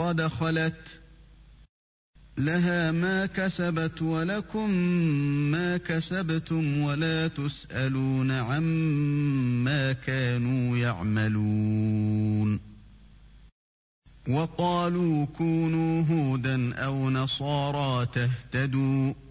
قد خلت لها ما كسبت ولكم ما كسبتم ولا تسألون عما كانوا يعملون وقالوا كونوا هودا أو نصارى تهتدوا